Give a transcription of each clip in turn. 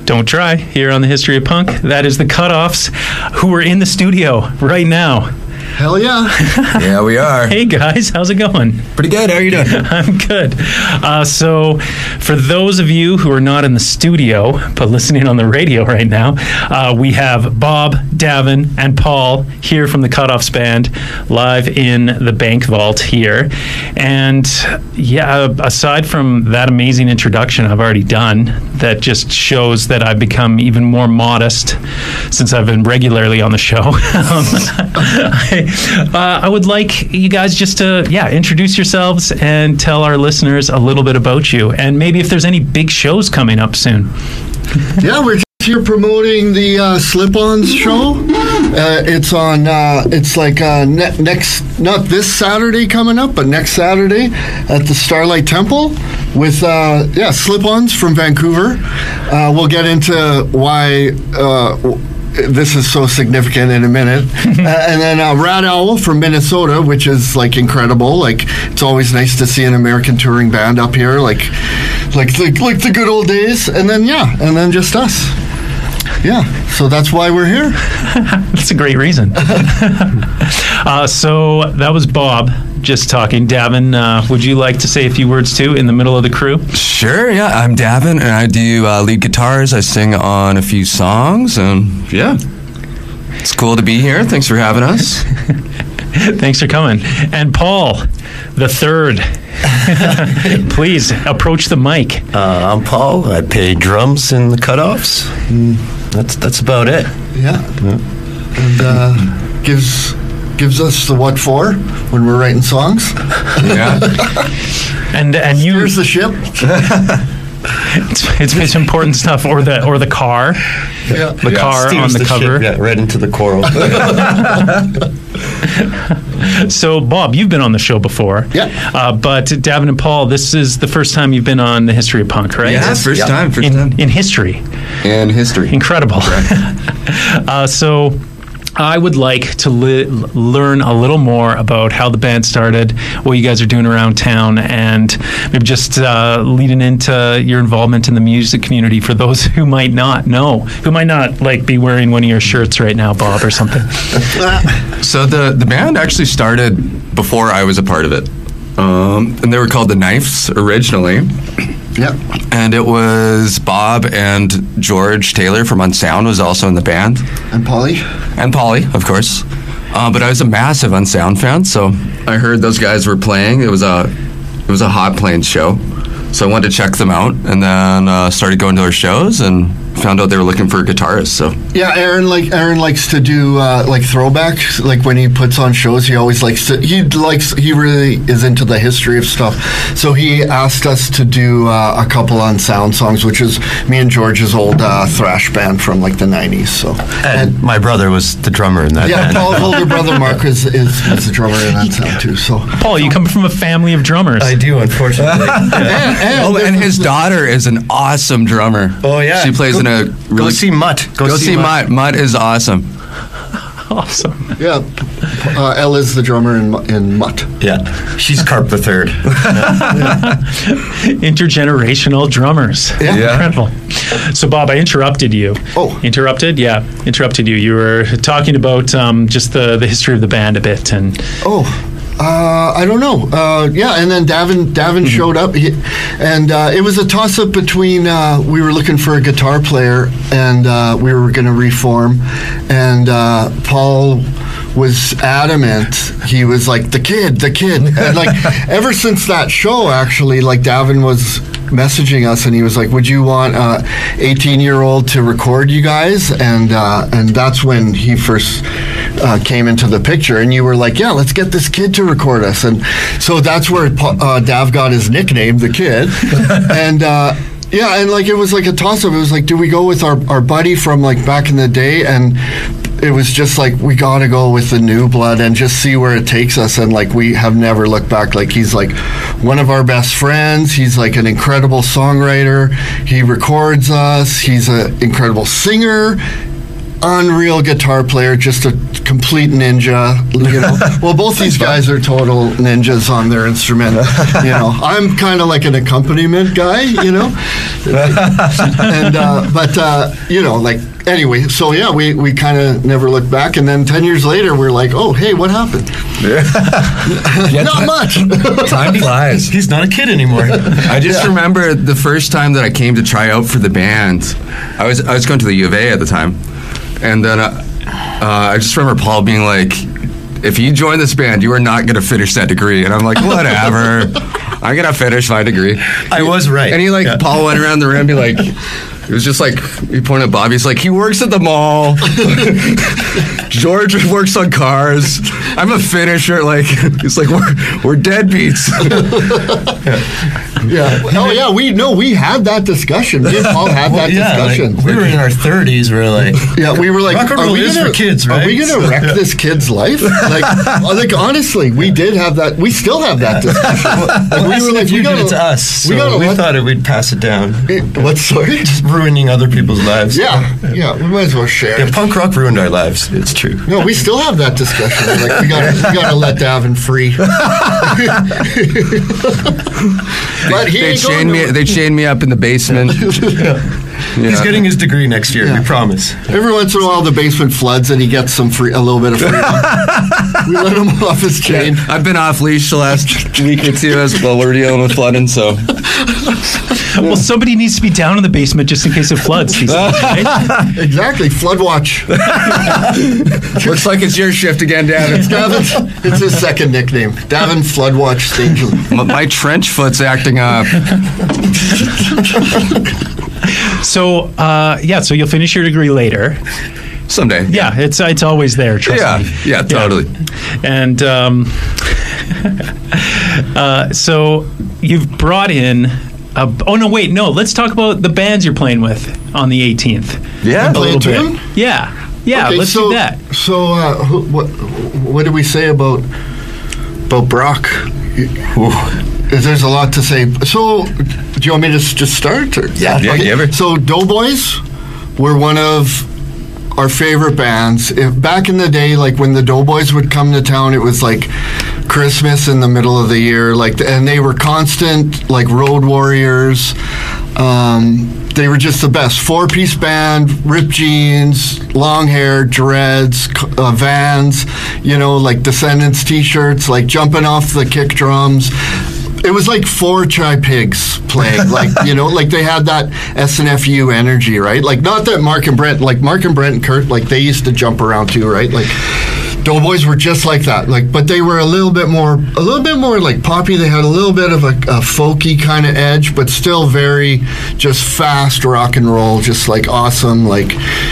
Don't try. Here on the History of Punk, that is the Cutoffs, who are in the studio right now. Hell yeah. Yeah, we are. Hey guys, how's it going? Pretty good. How are you doing? I'm good. So for those of you who are not in the studio, but listening on the radio right now, we have Bob, Davin, and Paul here from the Cutoffs Band live in the Bank Vault here. And yeah, aside from that amazing introduction I've already done, that just shows that I've become even more modest since I've been regularly on the show. I would like you guys just to, introduce yourselves and tell our listeners a little bit about you, and maybe if there's any big shows coming up soon. Yeah, we're here promoting the Slip-Ons show. It's on, next, not this Saturday coming up, but next Saturday at the Starlight Temple with, Slip-Ons from Vancouver. We'll get into why this is so significant in a minute. And then Rad Owl from Minnesota, which is like incredible. Like, it's always nice to see an American touring band up here, like the good old days. And then just us. Yeah, so that's why we're here. That's a great reason. So that was Bob just talking. Davin, would you like to say a few words too in the middle of the crew? Sure, yeah. I'm Davin, and I do lead guitars. I sing on a few songs, and yeah. It's cool to be here. Thanks for having us. Thanks for coming. And Paul, the third. Please approach the mic. I'm Paul. I play drums in the Cutoffs. That's about it. Yeah. And gives us the what for when we're writing songs. Yeah. and you. Here's the ship. It's important stuff, or the car. Yeah. The car on the cover. Ship, right into the coral. So, Bob, you've been on the show before. Yeah. But Davin and Paul, this is the first time you've been on the History of Punk, right? Yeah, first time. In history. In history. Incredible. So I would like to learn a little more about how the band started, what you guys are doing around town, and maybe just leading into your involvement in the music community for those who might not know, who might not be wearing one of your shirts right now, Bob, or something. So the band actually started before I was a part of it. And they were called The Knifes originally. Yep. And it was Bob and George Taylor from Unsound was also in the band. And Polly, of course. But I was a massive Unsound fan, so I heard those guys were playing. It was a Hot Plains show, so I wanted to check them out, and then started going to their shows and found out they were looking for a guitarist. So yeah, Aaron likes to do throwbacks. Like when he puts on shows, he always he really is into the history of stuff. So he asked us to do a couple Unsound songs, which is me and George's old thrash band from the 90s. So and my brother was the drummer in that band. Yeah, Paul's older brother Mark is the drummer in Unsound too. So Paul, you come from a family of drummers. I do, unfortunately. and his daughter is an awesome drummer. Oh yeah, she plays in a really. Go see Mutt. Go see Mutt. Mutt is awesome. Awesome. Yeah, Elle is the drummer in Mutt. Yeah, she's Carp the Third. Intergenerational drummers. Yeah. Incredible. So, Bob, I interrupted you. Oh. Interrupted? Yeah, interrupted you. You were talking about just the history of the band a bit. And I don't know. And then Davin showed up, and it was a toss-up between we were looking for a guitar player, and we were going to reform, and Paul was adamant. He was like, the kid. And ever since that show, actually, Davin was messaging us, and he was like, would you want a 18-year-old to record you guys? And that's when he first came into the picture, and you were like, yeah, let's get this kid to record us. And so that's where Dav got his nickname, the Kid. And it was like a toss-up. It was like, do we go with our buddy from back in the day? And it was just like, we got to go with the new blood and just see where it takes us. And we have never looked back. He's one of our best friends. He's an incredible songwriter. He records us. He's an incredible singer. unreal guitar player, just a complete ninja. You know, well, both these guys are total ninjas on their instrument. You know, I'm kind of like an accompaniment guy. You know, and you know, like. Anyway, so yeah, we kind of never looked back, and then 10 years later, we're like, oh, hey, what happened? Not much. Time flies. He's not a kid anymore. I just remember the first time that I came to try out for the band. I was going to the U of A at the time, and then I just remember Paul being like, if you join this band, you are not going to finish that degree. And I'm like, whatever. I'm going to finish my degree. I was right. And he Paul went around the room and be like, it was just like, he pointed at Bobby. He's like, he works at the mall. George works on cars. I'm a finisher. Like, he's like, we're deadbeats. Yeah. Oh, yeah. We had that discussion. Me and Paul had that discussion. Like, we were in our 30s. We were like, yeah, we were like, rock and roll is for kids, right? Are we going to wreck this kid's life? Like, honestly, we did have that. We still have that discussion. Well, we were like, you did it to us. So we thought we'd pass it down. What, sorry? Just ruining other people's lives. Yeah. We might as well share. Yeah, punk rock ruined our lives. It's true. No, we still have that discussion. We're like, we gotta let Davin free. But they chained me up in the basement. He's getting his degree next year. We promise. Every once in a while, the basement floods, and he gets a little bit of freedom. We let him off his chain. Yeah, I've been off leash the last week or two as well. We're dealing with flooding, so. Well, somebody needs to be down in the basement just in case it floods. Right? Exactly. Flood watch. Looks like it's your shift again, Davin. It's his second nickname. Davin Flood Watch Station. My trench foot's acting up. So, so you'll finish your degree later. Someday. Yeah, it's always there, trust me. Yeah, totally. And so you've brought in let's talk about the bands you're playing with on the 18th. Yeah, a little bit. Yeah, okay, let's do that. So what did we say about Brock? There's a lot to say. So do you want me to just start? Or? Yeah, give it. So Doughboys were one of our favorite bands. Back in the day, like when the Doughboys would come to town, it was like Christmas in the middle of the year, and they were constant, like road warriors. They were just the best. 4-piece band, ripped jeans, long hair, dreads, Vans, like Descendants t-shirts, like jumping off the kick drums. It was like 4 Chai Pigs playing, like they had that SNFU energy, right? Like not that Mark and Brent and Kurt, like they used to jump around too, right? Like Doughboys were just like that, but they were a little bit more like poppy. They had a little bit of a folky kind of edge, but still very just fast rock and roll, just like awesome, like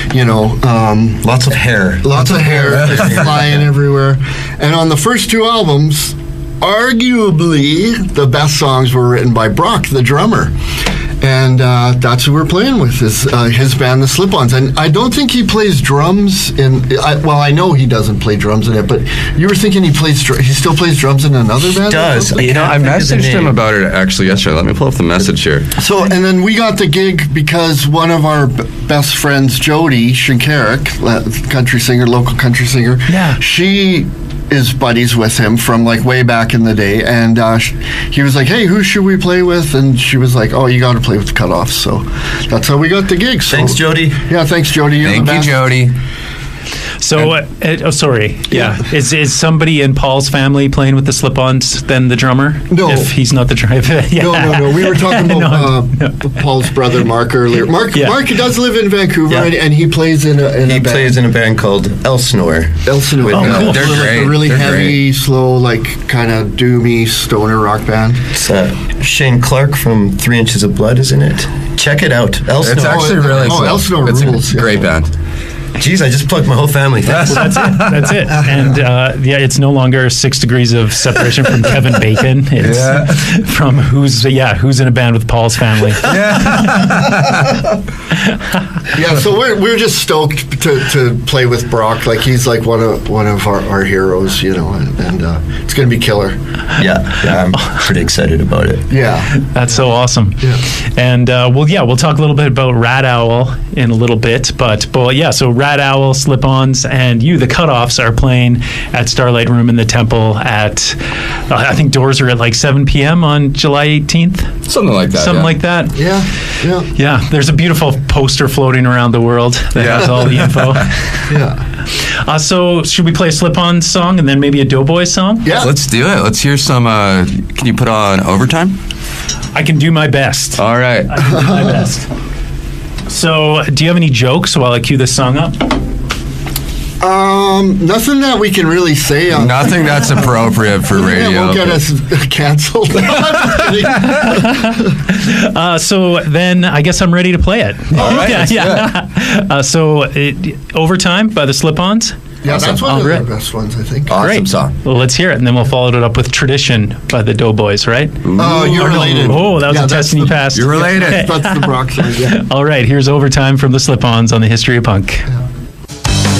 lots of hair, just flying everywhere. And on the first 2 albums, arguably the best songs were written by Brock, the drummer. And that's who we're playing with, is his band, the Slip-Ons. And I don't think he plays drums I know he doesn't play drums in it, but you were thinking he still plays drums in another band? He does. I messaged him about it actually yesterday. Let me pull up the message here. So, and then we got the gig because one of our best friends, Jody Shinkarik, local country singer, she is buddies with him from like way back in the day, and he was like, hey, who should we play with? And she was like, oh, you got to play with the Cutoffs. So that's how we got the gig. So, thanks, Jody. Yeah, thanks, Jody. Thank you, Jody. So, sorry. Yeah. Is somebody in Paul's family playing with the Slip-Ons then the drummer? No. If he's not the drummer. No. We were talking about Paul's brother, Mark, earlier. Mark does live in Vancouver, and he plays in a band. He plays in a band called Elsinore. Elsinore. Cool. They're great. Like a really heavy, great. slow, like kind of doomy stoner rock band. It's Shane Clark from 3 Inches of Blood is in it. Check it out. Elsinore. It's actually really cool. Elsinore rules. It's a great band. Jeez, I just plugged my whole family. Well, that's it. And it's no longer 6 degrees of separation from Kevin Bacon. It's from who's in a band with Paul's family. So we're just stoked to play with Brock. Like he's like one of our heroes, and it's gonna be killer. Yeah, I'm pretty excited about it. Yeah, that's so awesome. Yeah, and we'll talk a little bit about Rat Owl in a little bit, but so Rat Owl, Slip-Ons, and you, the Cutoffs, are playing at Starlight Room in the Temple at, I think doors are at like 7 p.m. on July 18th. Something like that. Something like that. Yeah. There's a beautiful poster floating around the world that has all the info. Yeah. So should we play a Slip-On song and then maybe a Doughboys song? Yeah. Let's do it. Let's hear some. Can you put on Overtime? I can do my best. All right. I can do my best. So, do you have any jokes while I cue this song up? Nothing that we can really say on. Nothing that's appropriate for radio. That won't get us canceled. So then I guess I'm ready to play it. All right, let's do it. So Overtime by the Slip-Ons. Yeah, Awesome. that's one All of right. their best ones, I think. Awesome Great. song. Well, let's hear it, and then we'll follow it up with Tradition by the Doughboys, right? Oh, you're related. Oh, that was Yeah, a that's test and you the- passed. You're related. Okay. That's the Brock song, yeah. All right, here's Overtime from the Slip-Ons on the History of Punk. Yeah.